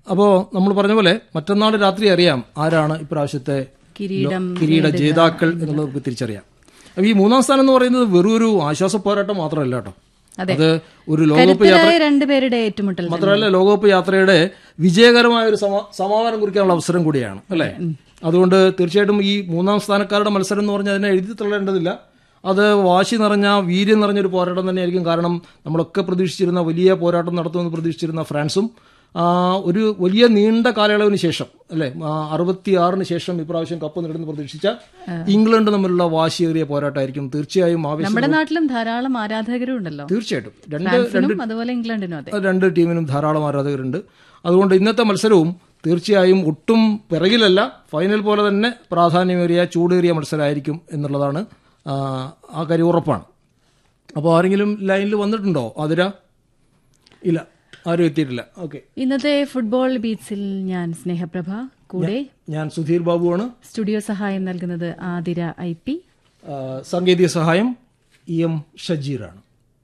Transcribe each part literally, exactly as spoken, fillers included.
അപ്പോൾ നമ്മൾ പറഞ്ഞ പോലെ മറ്റന്നാൾ രാത്രി അറിയാം ആരാണ് ഇപ്രാവശ്യത്തെ കിരീട ജേതാക്കൾ എന്നുള്ളത് നമുക്ക് തിരിച്ചറിയാം. അപ്പൊ ഈ മൂന്നാം സ്ഥാനം എന്ന് പറയുന്നത് വെറും ഒരു ആശ്വാസ പോരാട്ടം മാത്രമല്ല കേട്ടോ. അത് ഒരു ലോകകപ്പ് യാത്ര രണ്ടുപേരുടെ ഏറ്റുമുട്ടൽ മാത്രമല്ല, ലോകകപ്പ് യാത്രയുടെ വിജയകരമായ ഒരു സമാപനം കുറിക്കാനുള്ള അവസരം കൂടിയാണ് അല്ലെ. അതുകൊണ്ട് തീർച്ചയായിട്ടും ഈ മൂന്നാം സ്ഥാനക്കാരുടെ മത്സരം എന്ന് പറഞ്ഞാൽ അതിനെ എഴുതി തള്ളേണ്ടതില്ല. അത് വാശി നിറഞ്ഞ വീര്യം നിറഞ്ഞൊരു പോരാട്ടം തന്നെയായിരിക്കും. കാരണം നമ്മളൊക്കെ പ്രതീക്ഷിച്ചിരുന്ന വലിയ പോരാട്ടം നടത്തുമെന്ന് പ്രതീക്ഷിച്ചിരുന്ന ഫ്രാൻസും ഒരു വലിയ നീണ്ട കാലയളവിന് ശേഷം അല്ലെ അറുപത്തിയാറിന് ശേഷം ഇപ്രാവശ്യം കപ്പ് നേടുന്ന പ്രതീക്ഷിച്ച ഇംഗ്ലണ്ട് തമ്മിലുള്ള വാശിയേറിയ പോരാട്ടമായിരിക്കും. തീർച്ചയായും നമ്മുടെ നാട്ടിലും ധാരാളം ആരാധകരും ഉണ്ടല്ലോ. തീർച്ചയായിട്ടും രണ്ട് അതുപോലെ ഇംഗ്ലണ്ടിനും രണ്ട് ടീമിനും ധാരാളം ആരാധകരുണ്ട്. അതുകൊണ്ട് ഇന്നത്തെ മത്സരവും തീർച്ചയായും ഒട്ടും പിറകിലല്ല, ഫൈനൽ പോലെ തന്നെ പ്രാധാന്യമേറിയ ചൂടേറിയ മത്സരമായിരിക്കും എന്നുള്ളതാണ് ആ കാര്യം ഉറപ്പാണ്. അപ്പോൾ ആരെങ്കിലും ലൈനിൽ വന്നിട്ടുണ്ടോ? ആതിര? ഇല്ല, ആരും എത്തിയിട്ടില്ല. ഓക്കെ, ഇന്നത്തെ ഫുട്ബോൾ ബീറ്റ്സിൽ ഞാൻ സ്നേഹപ്രഭ, കൂടെ ഞാൻ സുധീർ ബാബുവാണ്. സ്റ്റുഡിയോ സഹായം നൽകുന്നത് ആതിര ഐ പി, സാങ്കേതിക സഹായം ഇ എം ഷജീറാണ്.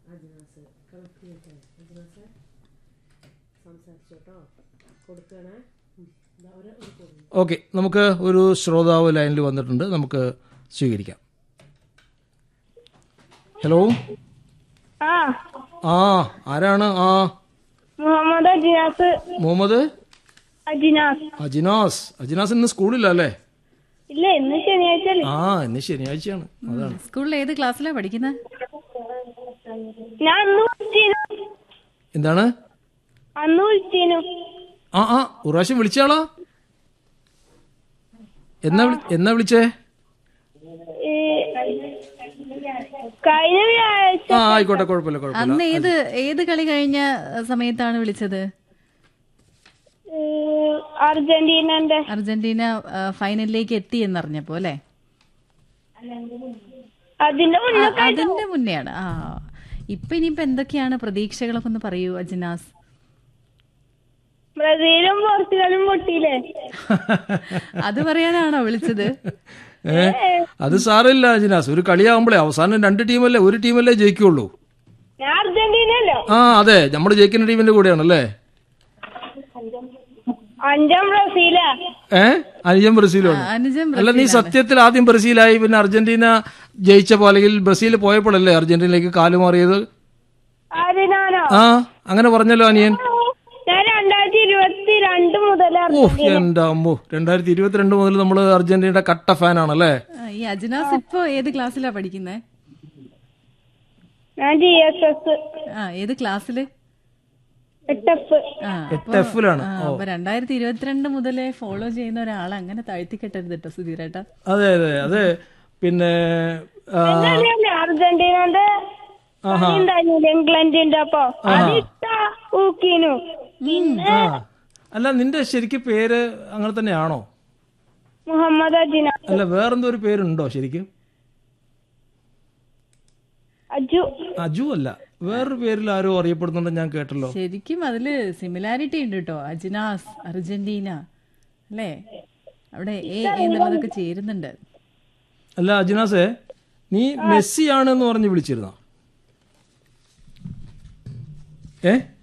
ഓക്കെ, നമുക്ക് ഒരു ശ്രോതാവ് ലൈനിൽ വന്നിട്ടുണ്ട്, നമുക്ക് സ്വീകരിക്കാം. ഹലോ, ആ ആരാണ്? ആ മുഹമ്മദ് അജിനാസ്. മുഹമ്മദ് അജിനാസ്. അജിനാസ് അജിനാസ് ഇന്ന് സ്കൂളില്ല അല്ലേ? ഇല്ല, ഇന്ന് ശനിയാഴ്ച. ആ ഇന്ന് ശനിയാഴ്ചയാണ്. അതാണ്. സ്കൂളിൽ ഏത് ക്ലാസ്സിലാണ് പഠിക്കുന്നത്? ഞാൻ എന്താണ്? അന്ന് വിളിച്ചീനു. ആ ആ ഒരു പ്രാവശ്യം വിളിച്ചാളാ? എന്നാ എന്നാ വിളിച്ചേ? കഴിഞ്ഞ വ്യാഴാഴ്ച. ആ ആയിക്കോട്ടെ, കുഴപ്പമില്ല കുഴപ്പമില്ല. അന്ന് ഏത് ഏത് കളി കഴിഞ്ഞ സമയത്താണ് വിളിച്ചത്? അർജന്റീനന്റെ അർജന്റീന ഫൈനലിലേക്ക് എത്തി എന്നറിഞ്ഞപ്പോ അല്ലേ? അതിന്റെ മുന്നേ അതിന്റെ മുന്നെയാണ്. ആ ഇപ്പൊ ഇനിയിപ്പോ എന്തൊക്കെയാണ് പ്രതീക്ഷകളൊക്കെ ഒന്ന് പറയൂ അജിനാസ്. ബ്രസീലും പോർച്ചുഗലും പൊട്ടിയില്ലേ? അത് പറയാനാണോ വിളിച്ചത്? ഏ അത് സാറില്ല അജിനാസ്, ഒരു കളിയാവുമ്പോഴേ അവസാനം രണ്ട് ടീമല്ലേ ഒരു ടീമല്ലേ ജയിക്കുള്ളൂ. ഞാൻ അർജന്റീനല്ലോ. ആ അതെ, നമ്മുടെ ജയിക്കുന്ന ടീമിന്റെ കൂടെയാണല്ലേ? അഞ്ചാം ബ്രസീലാ. ഏ അഞ്ചാം ബ്രസീലാണ്. അല്ല, നീ സത്യത്തിൽ ആദ്യം ബ്രസീലായി പിന്നെ അർജന്റീന ജയിച്ചപ്പോ അല്ലെങ്കിൽ ബ്രസീൽ പോയപ്പോഴല്ലേ അർജന്റീനയിലേക്ക് കാലുമാറിയത്? ആ അങ്ങനെ പറഞ്ഞല്ലോ അനിയൻ. രണ്ടായിരത്തി ഇരുപത്തിരണ്ട് മുതൽ ഓ എന്റെ അമ്മോ, രണ്ടായിരത്തി ഇരുപത്തിരണ്ട് മുതൽ നമ്മള് അർജന്റീനയുടെ കട്ട ഫാൻ ആണല്ലേ? ഈ അജിനാസ് ഇപ്പൊ ഏത് ക്ലാസ്സിലാ പഠിക്കുന്നത്? ഞാൻ ജി എസ് എസ്. ആ ഏത് ക്ലാസ്സില്? എട്ടിലാണ്. അപ്പൊ രണ്ടായിരത്തി ഇരുപത്തിരണ്ട് മുതലേ ഫോളോ ചെയ്യുന്ന ഒരാൾ അങ്ങനെ താഴ്ത്തിക്കെട്ടരുത് കേട്ടോ സുധീരേട്ടാ. അതെ അതെ അതെ. പിന്നെ അർജന്റീനന്റെ ഇംഗ്ലണ്ടിന്റെ അപ്പൊ അല്ല, നിന്റെ ശരിക്കും പേര് അങ്ങനെ തന്നെയാണോ? മുഹമ്മദ് അജിനാസ്. അല്ല, വേറെന്തോ ഒരു പേരുണ്ടോ ശരിക്കും? അജു. അജു അല്ല, വേറൊരു പേരിൽ ആരോ അറിയപ്പെടുന്നുണ്ട്, ഞാൻ കേട്ടല്ലോ. ശരിക്കും അതില് സിമിലാരിറ്റി ഉണ്ട് കേട്ടോ. അജിനാസ് അർജന്റീന അല്ലേ? അവിടെ എ എന്നുള്ളതൊക്കെ ചേരുന്നുണ്ട്. അല്ല അജിനാസേ, നീ മെസ്സി ആണെന്ന് പറഞ്ഞ് വിളിച്ചിരുന്നോ? ഏ